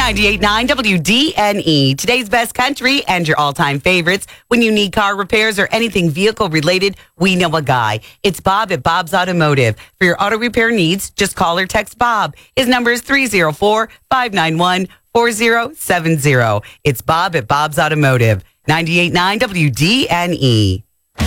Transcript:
98.9 WDNE, today's best country and your all-time favorites. When you need car repairs or anything vehicle-related, we know a guy. It's Bob at Bob's Automotive. For your auto repair needs, just call or text Bob. His number is 304-591-4070. It's Bob at Bob's Automotive. 98.9 WDNE.